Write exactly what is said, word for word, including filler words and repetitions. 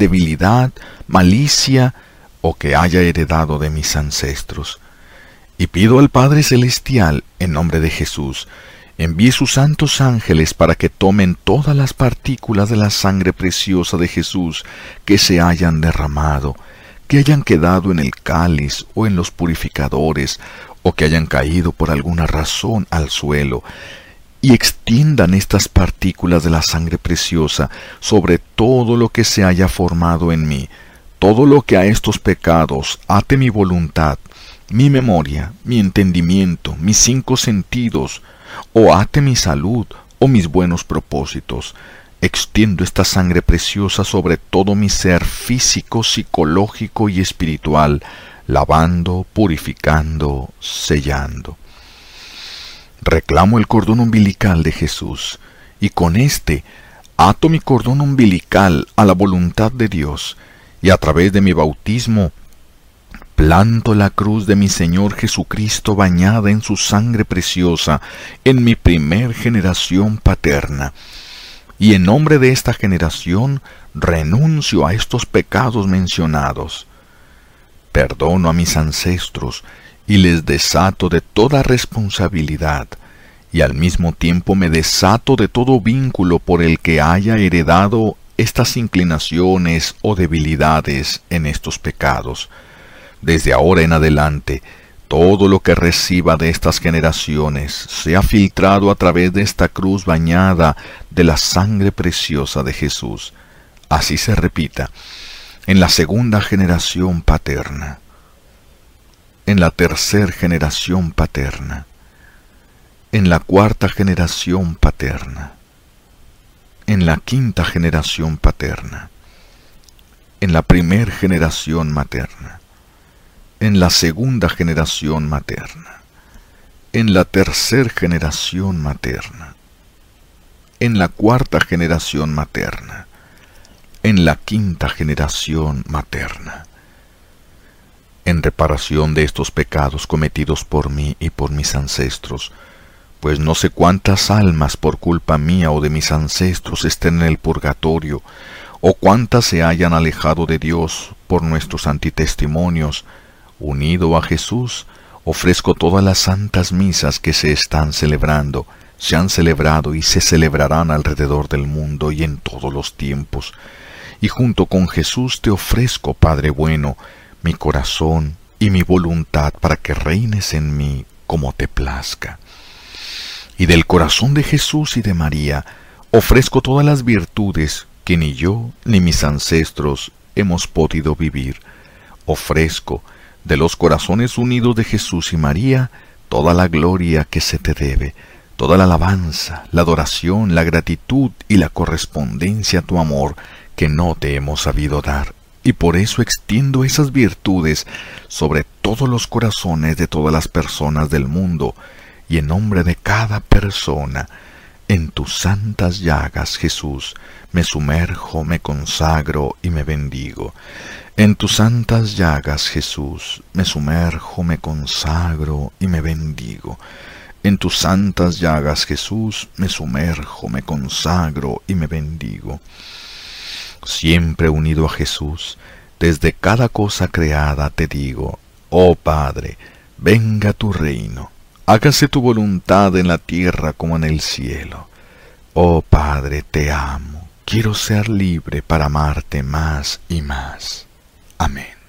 debilidad, malicia o que haya heredado de mis ancestros. Y pido al Padre Celestial, en nombre de Jesús, envíe sus santos ángeles para que tomen todas las partículas de la sangre preciosa de Jesús que se hayan derramado, que hayan quedado en el cáliz o en los purificadores, o que hayan caído por alguna razón al suelo, y extiendan estas partículas de la sangre preciosa sobre todo lo que se haya formado en mí, todo lo que a estos pecados ate mi voluntad, mi memoria, mi entendimiento, mis cinco sentidos, o ate mi salud o mis buenos propósitos. Extiendo esta sangre preciosa sobre todo mi ser físico, psicológico y espiritual, lavando, purificando, sellando. Reclamo el cordón umbilical de Jesús, y con éste ato mi cordón umbilical a la voluntad de Dios, y a través de mi bautismo planto la cruz de mi Señor Jesucristo bañada en su sangre preciosa en mi primer generación paterna. Y en nombre de esta generación renuncio a estos pecados mencionados. Perdono a mis ancestros y les desato de toda responsabilidad, y al mismo tiempo me desato de todo vínculo por el que haya heredado estas inclinaciones o debilidades en estos pecados. Desde ahora en adelante, todo lo que reciba de estas generaciones sea filtrado a través de esta cruz bañada de la sangre preciosa de Jesús. Así se repita en la segunda generación paterna, en la tercera generación paterna, en la cuarta generación paterna, en la quinta generación paterna, en la primera generación materna, en la segunda generación materna, en la tercera generación materna, en la cuarta generación materna, en la quinta generación materna. En reparación de estos pecados cometidos por mí y por mis ancestros, pues no sé cuántas almas por culpa mía o de mis ancestros estén en el purgatorio, o cuántas se hayan alejado de Dios por nuestros antitestimonios. Unido a Jesús, ofrezco todas las santas misas que se están celebrando, se han celebrado y se celebrarán alrededor del mundo y en todos los tiempos. Y junto con Jesús te ofrezco, Padre bueno, mi corazón y mi voluntad para que reines en mí como te plazca. Y del corazón de Jesús y de María ofrezco todas las virtudes que ni yo ni mis ancestros hemos podido vivir. Ofrezco de los corazones unidos de Jesús y María toda la gloria que se te debe, toda la alabanza, la adoración, la gratitud y la correspondencia a tu amor que no te hemos sabido dar. Y por eso extiendo esas virtudes sobre todos los corazones de todas las personas del mundo, y en nombre de cada persona, en tus santas llagas, Jesús, me sumerjo, me consagro y me bendigo. En tus santas llagas, Jesús, me sumerjo, me consagro y me bendigo. En tus santas llagas, Jesús, me sumerjo, me consagro y me bendigo. Siempre unido a Jesús, desde cada cosa creada te digo, oh Padre, venga tu reino, hágase tu voluntad en la tierra como en el cielo. Oh Padre, te amo, quiero ser libre para amarte más y más. Amén.